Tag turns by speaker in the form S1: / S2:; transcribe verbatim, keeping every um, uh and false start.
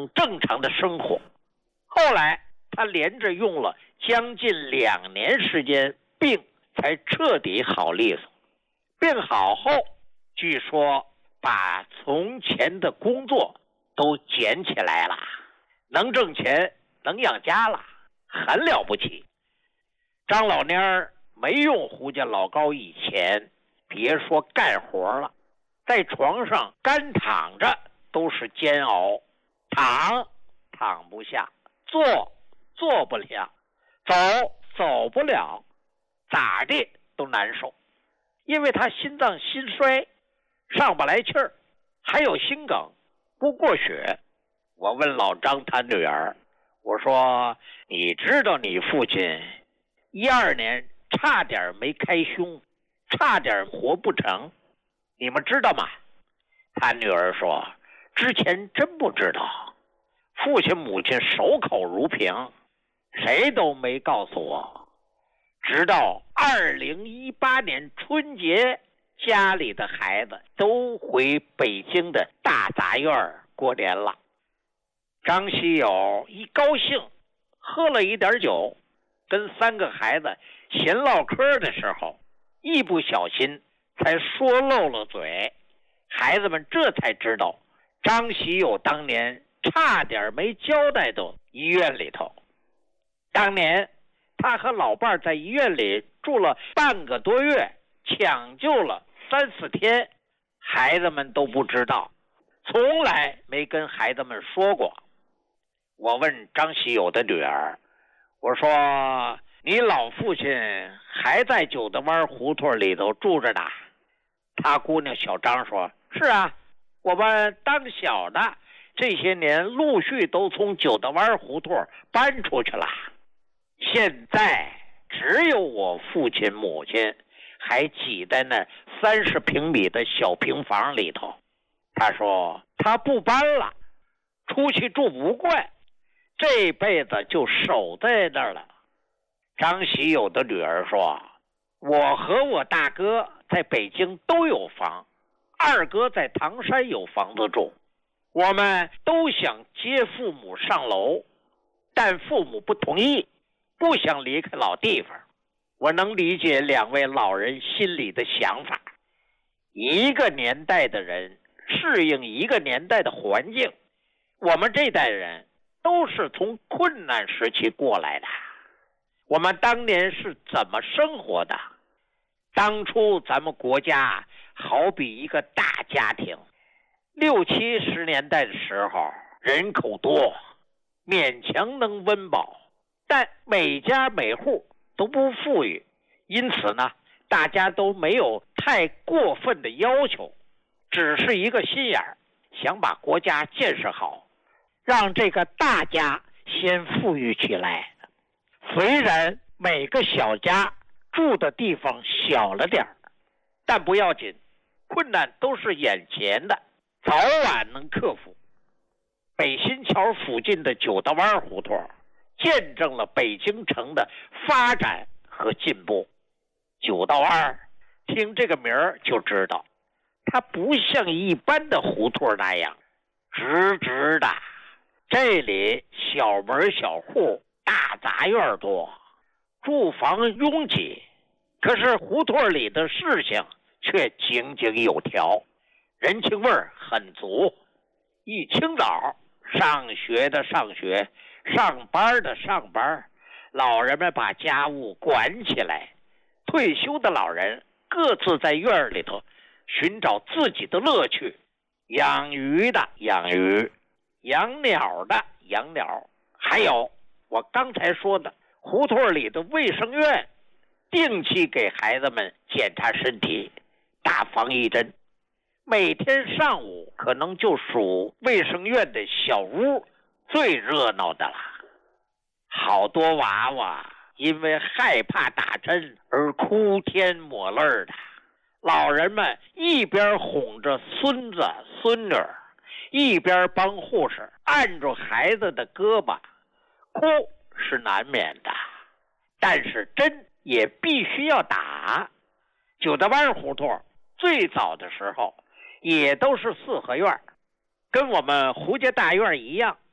S1: 能正常的生活。后来他连着用了将近两年时间，病才彻底好利索。病好后，据说把从前的工作都捡起来了，能挣钱，能养家了，很了不起。张老蔫儿没用胡家老高以前，别说干活了，在床上干躺着都是煎熬，躺躺不下，坐坐不了，走走不了，咋地都难受。因为他心脏心衰，上不来气儿，还有心梗，不过血。我问老张他女儿，我说你知道你父亲一二年差点没开胸，差点活不成，你们知道吗？他女儿说，之前真不知道，父亲母亲守口如瓶，谁都没告诉我。直到二零一八年春节，家里的孩子都回北京的大杂院过年了。张喜友一高兴，喝了一点酒，跟三个孩子闲唠嗑的时候，一不小心才说漏了嘴。孩子们这才知道，张喜友当年差点没交代到医院里头。当年他和老伴在医院里住了半个多月，抢救了三四天，孩子们都不知道，从来没跟孩子们说过。我问张喜友的女儿，我说你老父亲还在九德湾胡同里头住着呢？他姑娘小张说，是啊，我们当小的这些年陆续都从九德湾胡同搬出去了，现在只有我父亲母亲还挤在那三十平米的小平房里头。他说他不搬了，出去住不惯，这辈子就守在那儿了。张喜友的女儿说，我和我大哥在北京都有房，二哥在唐山有房子住，我们都想接父母上楼，但父母不同意，不想离开老地方。我能理解两位老人心里的想法，一个年代的人适应一个年代的环境，我们这代人都是从困难时期过来的，我们当年是怎么生活的？当初咱们国家好比一个大家庭，六七十年代的时候人口多，勉强能温饱，但每家每户都不富裕，因此呢，大家都没有太过分的要求，只是一个心眼儿，想把国家建设好，让这个大家先富裕起来。虽然每个小家住的地方小了点，但不要紧，困难都是眼前的，早晚能克服。北新桥附近的九德湾胡同见证了北京城的发展和进步。九道湾听这个名儿就知道，它不像一般的胡同那样直直的，这里小门小户，大杂院多，住房拥挤，可是胡同里的事情却井井有条，人情味儿很足。一清早，上学的上学，上班的上班，老人们把家务管起来，退休的老人各自在院里头寻找自己的乐趣，养鱼的养鱼，养鸟的养鸟，还有我刚才说的胡同里的卫生院，定期给孩子们检查身体，打防疫针。每天上午可能就属卫生院的小屋最热闹的了，好多娃娃因为害怕打针而哭天抹泪的，老人们一边哄着孙子孙女，一边帮护士按住孩子的胳膊，哭是难免的，但是针也必须要打。九德湾胡同最早的时候也都是四合院，跟我们胡家大院一样，